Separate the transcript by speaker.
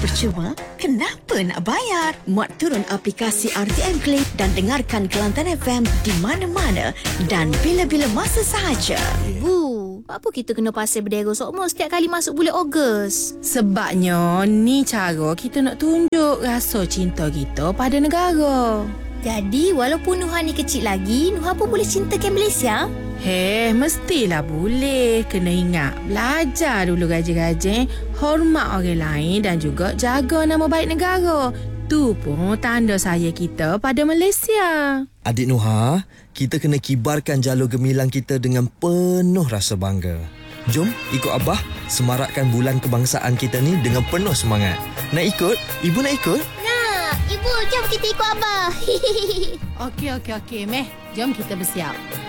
Speaker 1: percuma, kenapa nak bayar? Muat turun aplikasi RTM Play dan dengarkan Kelantan FM di mana-mana dan bila-bila masa sahaja.
Speaker 2: Apa kita kena pasal berdera sokmo setiap kali masuk bulan Ogos?
Speaker 3: Sebabnya ni cara kita nak tunjuk rasa cinta kita pada negara.
Speaker 2: Jadi, walaupun Nuha ni kecil lagi, Nuha pun boleh cintakan Malaysia?
Speaker 3: Mestilah boleh. Kena ingat, belajar dulu rajin-rajin, hormat orang lain dan juga jaga nama baik negara. Tu pun tanda sayang kita pada Malaysia.
Speaker 4: Adik Nuha, kita kena kibarkan jalur gemilang kita dengan penuh rasa bangga. Jom ikut Abah semarakkan bulan kebangsaan kita ni dengan penuh semangat. Nak ikut? Ibu nak ikut?
Speaker 2: Ibu, jom kita ikut Abah.
Speaker 3: Okey. Meh, jom kita bersiap.